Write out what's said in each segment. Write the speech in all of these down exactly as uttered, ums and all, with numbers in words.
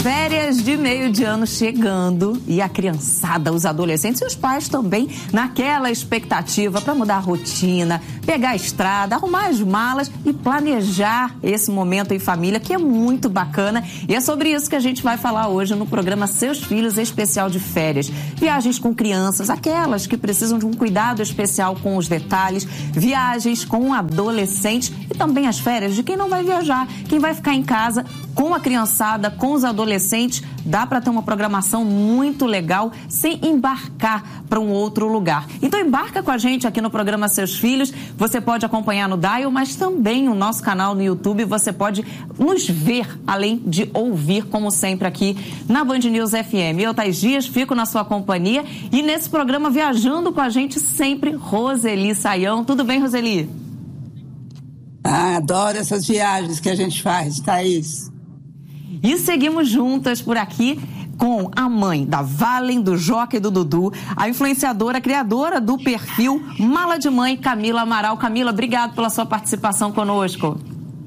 Férias de meio de ano chegando e a criançada, os adolescentes e os pais também naquela expectativa para mudar a rotina, pegar a estrada, arrumar as malas e planejar esse momento em família, que é muito bacana. E é sobre isso que a gente vai falar hoje no programa Seus Filhos Especial de Férias. Viagens com crianças, aquelas que precisam de um cuidado especial com os detalhes, viagens com adolescentes e também as férias de quem não vai viajar, quem vai ficar em casa com a criançada, com os adolescentes. Dá para ter uma programação muito legal sem embarcar para um outro lugar. Então embarca com a gente aqui no programa Seus Filhos. Você pode acompanhar no Dial, mas também no nosso canal no YouTube. Você pode nos ver, além de ouvir, como sempre, aqui na Band News F M. Eu, Thais Dias, fico na sua companhia e nesse programa viajando com a gente sempre, Roseli Saião. Tudo bem, Roseli? Ah, adoro essas viagens que a gente faz, Thaís. E seguimos juntas por aqui com a mãe da Valen, do Joca e do Dudu, a influenciadora, criadora do perfil Mala de Mãe, Camila Amaral. Camila, obrigado pela sua participação conosco.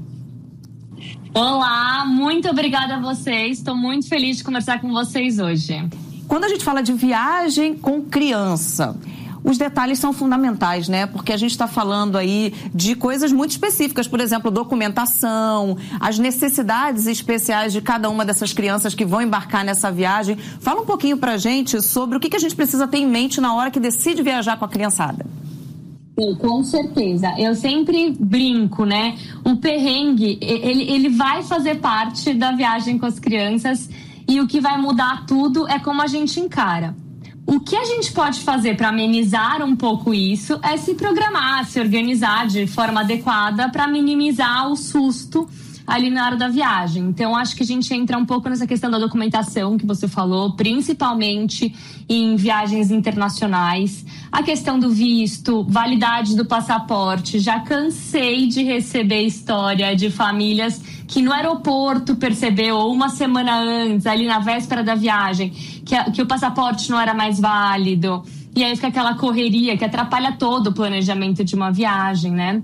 Olá, muito obrigada a vocês. Estou muito feliz de conversar com vocês hoje. Quando a gente fala de viagem com criança, os detalhes são fundamentais, né? Porque a gente está falando aí de coisas muito específicas, por exemplo, documentação, as necessidades especiais de cada uma dessas crianças que vão embarcar nessa viagem. Fala um pouquinho pra gente sobre o que, que a gente precisa ter em mente na hora que decide viajar com a criançada. Sim, com certeza. Eu sempre brinco, né? O perrengue, ele, ele vai fazer parte da viagem com as crianças e o que vai mudar tudo é como a gente encara. O que a gente pode fazer para amenizar um pouco isso é se programar, se organizar de forma adequada para minimizar o susto ali na hora da viagem. Então, acho que a gente entra um pouco nessa questão da documentação que você falou, principalmente em viagens internacionais. A questão do visto, validade do passaporte. Já cansei de receber história de famílias que no aeroporto percebeu, ou uma semana antes, ali na véspera da viagem, que, a, que o passaporte não era mais válido. E aí fica aquela correria que atrapalha todo o planejamento de uma viagem, né?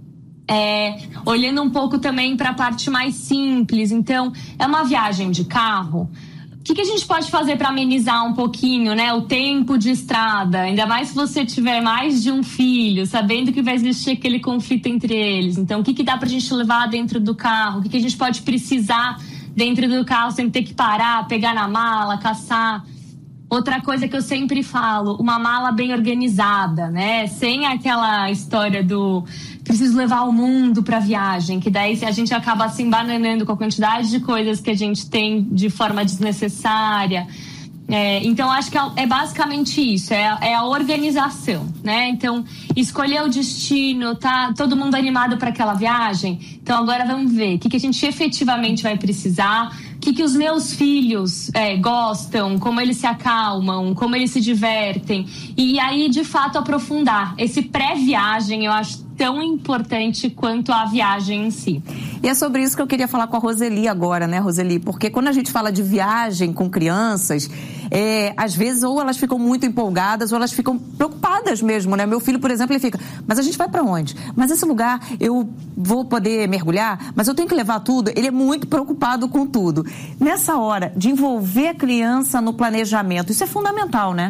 É, olhando um pouco também para a parte mais simples. Então, é uma viagem de carro. O que, que a gente pode fazer para amenizar um pouquinho, né, o tempo de estrada? Ainda mais se você tiver mais de um filho, sabendo que vai existir aquele conflito entre eles. Então, o que, que dá para a gente levar dentro do carro? O que, que a gente pode precisar dentro do carro sem ter que parar, pegar na mala, caçar? Outra coisa que eu sempre falo, uma mala bem organizada, né? Sem aquela história do preciso levar o mundo para viagem, que daí a gente acaba se embananando com a quantidade de coisas que a gente tem de forma desnecessária. É, então, acho que é basicamente isso, é a, é a organização, né? Então, escolher o destino, tá todo mundo animado para aquela viagem? Então, agora vamos ver o que, que a gente efetivamente vai precisar, o que, que os meus filhos é, gostam, como eles se acalmam, como eles se divertem. E aí, de fato, aprofundar. Esse pré-viagem, eu acho tão importante quanto a viagem em si. E é sobre isso que eu queria falar com a Roseli agora, né, Roseli? Porque quando a gente fala de viagem com crianças, é, às vezes ou elas ficam muito empolgadas ou elas ficam preocupadas mesmo, né? Meu filho, por exemplo, ele fica, mas a gente vai para onde? Mas esse lugar eu vou poder mergulhar? Mas eu tenho que levar tudo? Ele é muito preocupado com tudo. Nessa hora de envolver a criança no planejamento, isso é fundamental, né?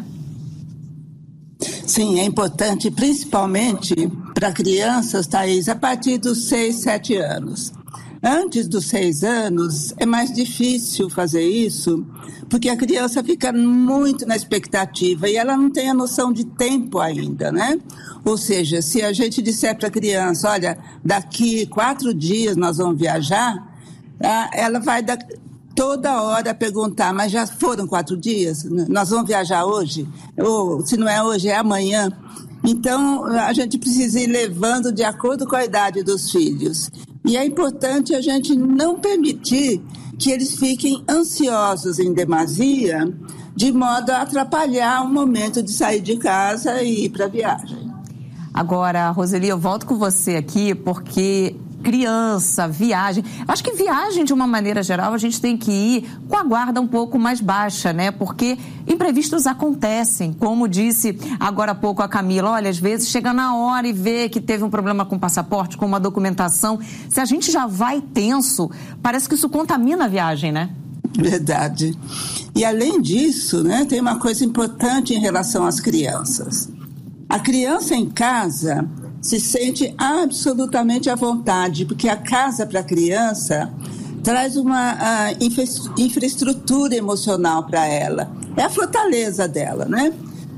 Sim, é importante, principalmente para crianças, Thaís, a partir dos seis, sete anos. Antes dos seis anos, é mais difícil fazer isso, porque a criança fica muito na expectativa e ela não tem a noção de tempo ainda, né? Ou seja, se a gente disser para a criança, olha, daqui quatro dias nós vamos viajar, ela vai dar toda hora perguntar, mas já foram quatro dias? Nós vamos viajar hoje? Ou se não é hoje, é amanhã? Então, a gente precisa ir levando de acordo com a idade dos filhos. E é importante a gente não permitir que eles fiquem ansiosos em demasia, de modo a atrapalhar o momento de sair de casa e ir para a viagem. Agora, Roseli, eu volto com você aqui porque criança, viagem. Acho que viagem, de uma maneira geral, a gente tem que ir com a guarda um pouco mais baixa, né? Porque imprevistos acontecem. Como disse agora há pouco a Camila, olha, às vezes chega na hora e vê que teve um problema com o passaporte, com uma documentação. Se a gente já vai tenso, parece que isso contamina a viagem, né? Verdade. E além disso, né, tem uma coisa importante em relação às crianças. A criança em casa se sente absolutamente à vontade, porque a casa para a criança traz uma uh, infra- infraestrutura emocional para ela. É a fortaleza dela, né?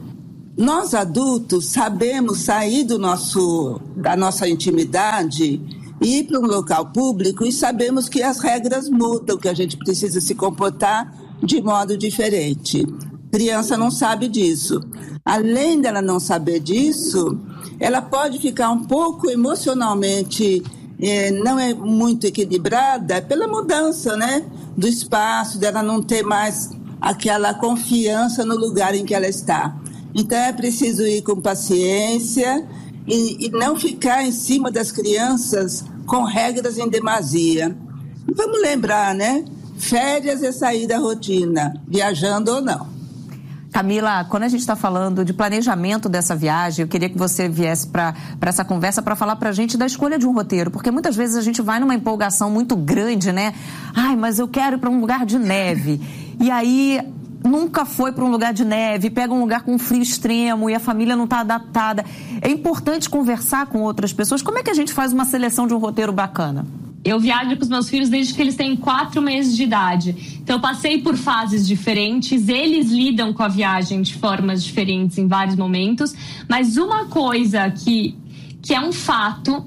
Nós adultos sabemos sair do nosso, da nossa intimidade e ir para um local público e sabemos que as regras mudam, que a gente precisa se comportar de modo diferente. Criança não sabe disso. Além dela não saber disso, ela pode ficar um pouco emocionalmente, eh, não é muito equilibrada pela mudança, né, do espaço, dela não ter mais aquela confiança no lugar em que ela está. Então é preciso ir com paciência e, e não ficar em cima das crianças com regras em demasia. Vamos lembrar, né? Férias é sair da rotina, viajando ou não. Camila, quando a gente está falando de planejamento dessa viagem, eu queria que você viesse para essa conversa para falar para a gente da escolha de um roteiro, porque muitas vezes a gente vai numa empolgação muito grande, né? Ai, mas eu quero ir para um lugar de neve. E aí nunca foi para um lugar de neve, pega um lugar com frio extremo e a família não está adaptada. É importante conversar com outras pessoas. Como é que a gente faz uma seleção de um roteiro bacana? Eu viajo com os meus filhos desde que eles têm quatro meses de idade. Então, eu passei por fases diferentes. Eles lidam com a viagem de formas diferentes em vários momentos. Mas uma coisa que, que é um fato,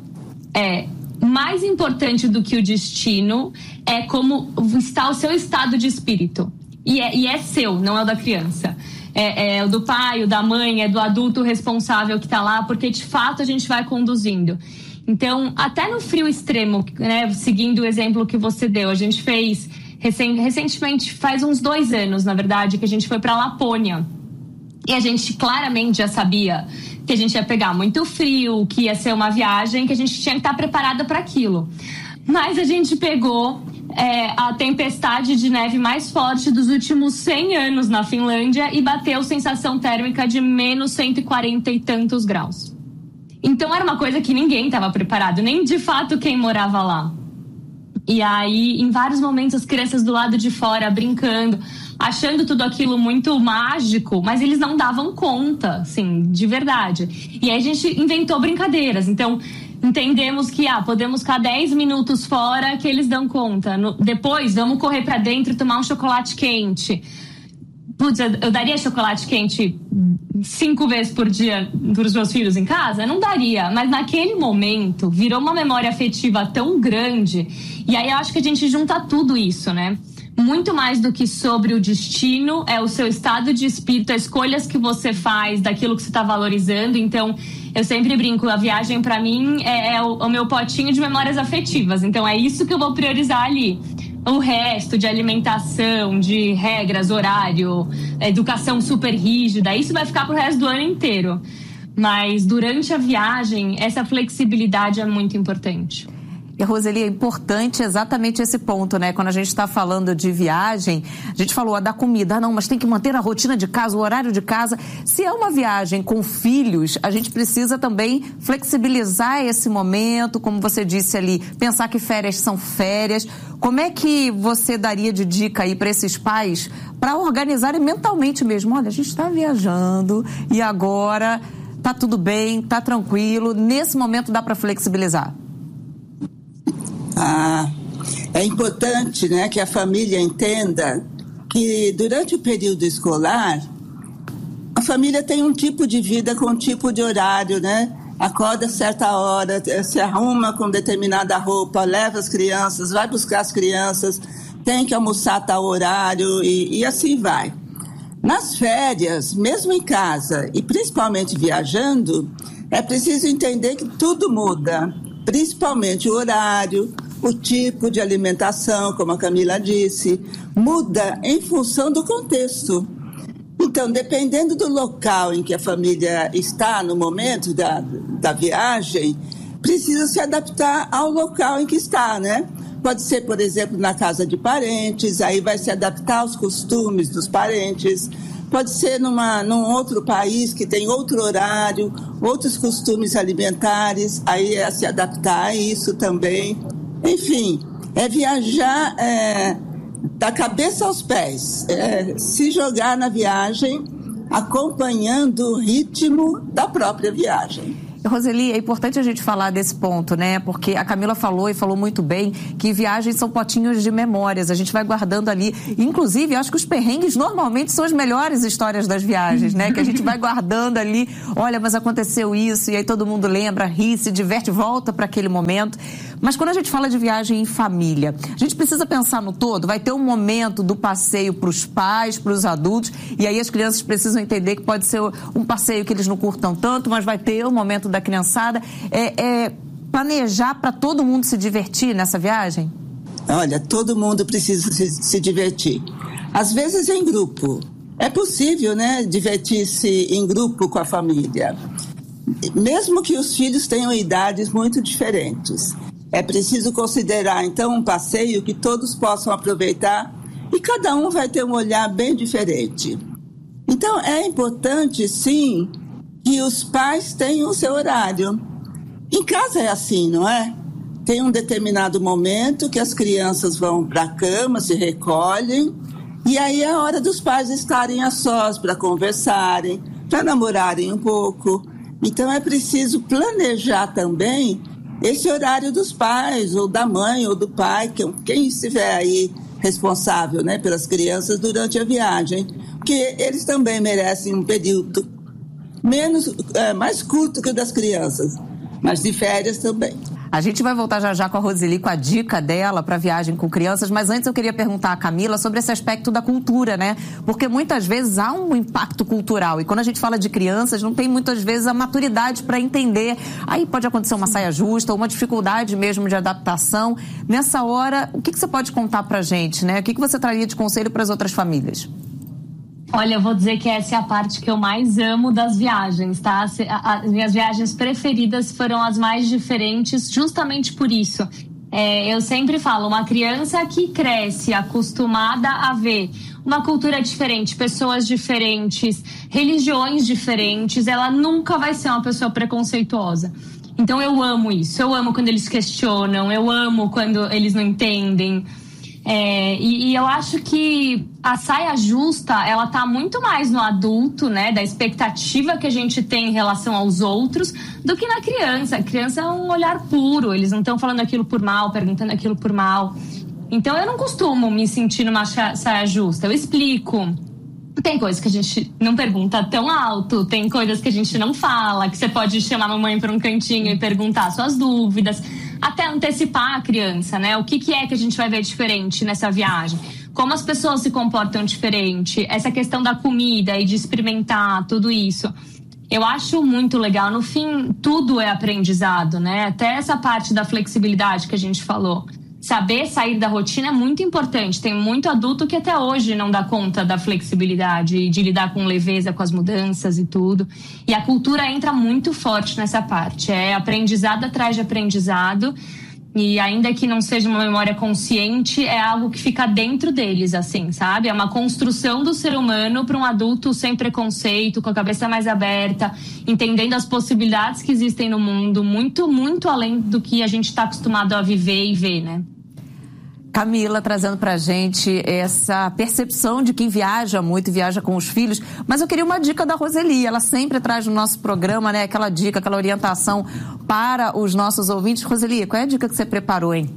é mais importante do que o destino, é como está o seu estado de espírito. E é, e é seu, não é o da criança. É, é o do pai, o da mãe, é do adulto responsável que está lá, porque de fato a gente vai conduzindo. Então, até no frio extremo, né, seguindo o exemplo que você deu, a gente fez recentemente, faz uns dois anos, na verdade, que a gente foi para a Lapônia. E a gente claramente já sabia que a gente ia pegar muito frio, que ia ser uma viagem, que a gente tinha que estar preparada para aquilo. Mas a gente pegou é, a tempestade de neve mais forte dos últimos cem anos na Finlândia e bateu sensação térmica de menos cento e quarenta e tantos graus. Então era uma coisa que ninguém estava preparado, nem de fato quem morava lá. E aí, em vários momentos, as crianças do lado de fora brincando, achando tudo aquilo muito mágico, mas eles não davam conta, assim, de verdade. E aí a gente inventou brincadeiras. Então, entendemos que ah, podemos ficar dez minutos fora que eles dão conta. No, depois, vamos correr para dentro e tomar um chocolate quente. Putz, eu, eu daria chocolate quente cinco vezes por dia para os meus filhos em casa? Não daria, mas naquele momento virou uma memória afetiva tão grande. E aí eu acho que a gente junta tudo isso, né? Muito mais do que sobre o destino, é o seu estado de espírito, as escolhas que você faz daquilo que você está valorizando. Então, eu sempre brinco, a viagem para mim é, é o, o meu potinho de memórias afetivas. Então, é isso que eu vou priorizar ali. O resto de alimentação, de regras, horário, educação super rígida, isso vai ficar pro resto do ano inteiro. Mas durante a viagem, essa flexibilidade é muito importante. E, Roseli, é importante exatamente esse ponto, né? Quando a gente está falando de viagem, a gente falou, a da comida, ah, não, mas tem que manter a rotina de casa, o horário de casa. Se é uma viagem com filhos, a gente precisa também flexibilizar esse momento, como você disse ali, pensar que férias são férias. Como é que você daria de dica aí para esses pais para organizarem mentalmente mesmo? Olha, a gente está viajando e agora tá tudo bem, tá tranquilo, nesse momento dá para flexibilizar. Ah, é importante, né, que a família entenda que durante o período escolar a família tem um tipo de vida com um tipo de horário, né? Acorda a certa hora, se arruma com determinada roupa, leva as crianças, vai buscar as crianças, tem que almoçar a tal horário e, e assim vai. Nas férias, mesmo em casa e principalmente viajando, é preciso entender que tudo muda, principalmente o horário, o tipo de alimentação, como a Camila disse, muda em função do contexto. Então, dependendo do local em que a família está no momento da, da viagem, precisa se adaptar ao local em que está, né? Pode ser, por exemplo, na casa de parentes, aí vai se adaptar aos costumes dos parentes. Pode ser numa, num outro país que tem outro horário, outros costumes alimentares, aí é se adaptar a isso também. Enfim, é viajar é, da cabeça aos pés, é, se jogar na viagem, acompanhando o ritmo da própria viagem. Roseli, é importante a gente falar desse ponto, né? Porque a Camila falou e falou muito bem que viagens são potinhos de memórias. A gente vai guardando ali. Inclusive, eu acho que os perrengues normalmente são as melhores histórias das viagens, né? Que a gente vai guardando ali. Olha, mas aconteceu isso. E aí todo mundo lembra, ri, se diverte, volta para aquele momento. Mas quando a gente fala de viagem em família, a gente precisa pensar no todo. Vai ter um momento do passeio para os pais, para os adultos. E aí as crianças precisam entender que pode ser um passeio que eles não curtam tanto, mas vai ter um momento da criançada, é, é planejar para todo mundo se divertir nessa viagem? Olha, todo mundo precisa se, se divertir. Às vezes em grupo. É possível, né, divertir-se em grupo com a família. Mesmo que os filhos tenham idades muito diferentes. É preciso considerar, então, um passeio que todos possam aproveitar e cada um vai ter um olhar bem diferente. Então, é importante, sim, que os pais tenham o seu horário. Em casa é assim, não é? Tem um determinado momento que as crianças vão para a cama, se recolhem, e aí é a hora dos pais estarem a sós para conversarem, para namorarem um pouco. Então é preciso planejar também esse horário dos pais, ou da mãe, ou do pai, quem estiver aí responsável, né, pelas crianças durante a viagem, porque eles também merecem um período menos, é, mais curto que o das crianças, mas de férias também. A gente vai voltar já já com a Roseli, com a dica dela para viagem com crianças, mas antes eu queria perguntar a Camila sobre esse aspecto da cultura, né? Porque muitas vezes há um impacto cultural e quando a gente fala de crianças não tem muitas vezes a maturidade para entender. Aí pode acontecer uma saia justa, uma dificuldade mesmo de adaptação. Nessa hora, o que, que você pode contar para a gente, né? O que, que você traria de conselho para as outras famílias? Olha, eu vou dizer que essa é a parte que eu mais amo das viagens, tá? As minhas viagens preferidas foram as mais diferentes, justamente por isso. É, eu sempre falo, uma criança que cresce acostumada a ver uma cultura diferente, pessoas diferentes, religiões diferentes, ela nunca vai ser uma pessoa preconceituosa. Então eu amo isso, eu amo quando eles questionam, eu amo quando eles não entendem. É, e, e eu acho que a saia justa, ela tá muito mais no adulto, né, da expectativa que a gente tem em relação aos outros, do que na criança. A criança é um olhar puro, eles não estão falando aquilo por mal, perguntando aquilo por mal. Então eu não costumo me sentir numa saia justa, eu explico. Tem coisas que a gente não pergunta tão alto, tem coisas que a gente não fala, que você pode chamar a mamãe para um cantinho e perguntar suas dúvidas, até antecipar a criança, né? O que, que é que a gente vai ver diferente nessa viagem? Como as pessoas se comportam diferente? Essa questão da comida e de experimentar tudo isso. Eu acho muito legal. No fim, tudo é aprendizado, né? Até essa parte da flexibilidade que a gente falou. Saber sair da rotina é muito importante. Tem muito adulto que até hoje não dá conta da flexibilidade e de lidar com leveza, com as mudanças e tudo. E a cultura entra muito forte nessa parte. É aprendizado atrás de aprendizado. E ainda que não seja uma memória consciente, é algo que fica dentro deles, assim, sabe? É uma construção do ser humano para um adulto sem preconceito, com a cabeça mais aberta, entendendo as possibilidades que existem no mundo, muito, muito além do que a gente está acostumado a viver e ver, né? Camila trazendo pra gente essa percepção de quem viaja muito e viaja com os filhos, mas eu queria uma dica da Roseli, ela sempre traz no nosso programa, né, aquela dica, aquela orientação para os nossos ouvintes. Roseli, qual é a dica que você preparou, hein?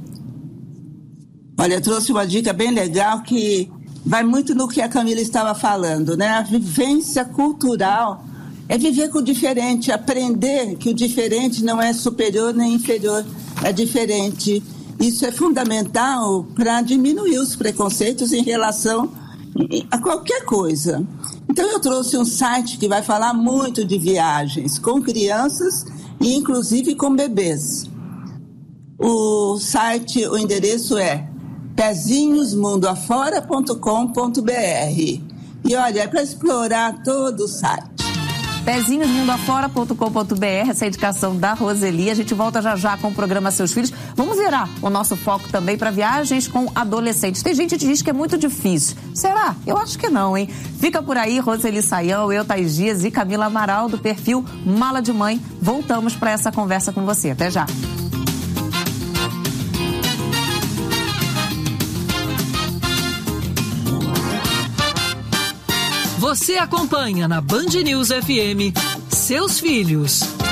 Olha, eu trouxe uma dica bem legal que vai muito no que a Camila estava falando, né? A vivência cultural é viver com o diferente, aprender que o diferente não é superior nem inferior, é diferente. Isso é fundamental para diminuir os preconceitos em relação a qualquer coisa. Então eu trouxe um site que vai falar muito de viagens com crianças e inclusive com bebês. O site, o endereço é pezinhos mundo afora ponto com ponto b r. E olha, é para explorar todo o site. pezinhos mundo afora ponto com ponto b r, essa é a indicação da Roseli. A gente volta já já com o programa Seus Filhos. Vamos virar o nosso foco também para viagens com adolescentes. Tem gente que diz que é muito difícil. Será? Eu acho que não, hein? Fica por aí, Roseli Saião, eu, Thaís Dias e Camila Amaral, do perfil Mala de Mãe. Voltamos para essa conversa com você. Até já. Você acompanha na Band News F M Seus Filhos.